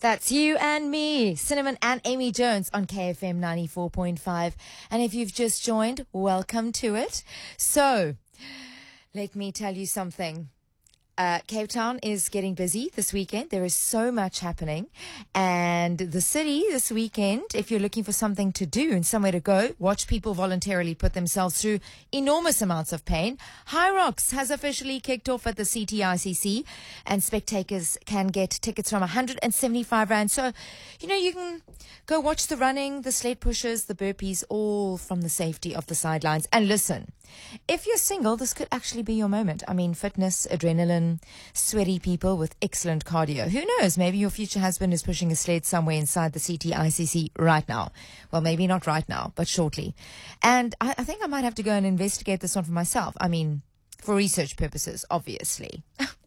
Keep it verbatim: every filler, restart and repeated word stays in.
That's you and me, Cinnamon and Amy Jones on K F M ninety-four point five. And if you've just joined, welcome to it. So, let me tell you something. Uh, Cape Town is getting busy this weekend. There is so much happening. And the city this weekend, if you're looking for something to do and somewhere to go, watch people voluntarily put themselves through enormous amounts of pain. High Rocks has officially kicked off at the C T I C C, and spectators can get tickets from one hundred seventy-five rand. So, you know, you can go watch the running, the sled pushes, the burpees, all from the safety of the sidelines. And listen, if you're single, this could actually be your moment. I mean, fitness, adrenaline, sweaty people with excellent cardio. Who knows? Maybe your future husband is pushing a sled somewhere inside the C T I C C right now. Well, maybe not right now, but shortly. And I, I think I might have to go and investigate this one for myself. I mean, for research purposes, obviously.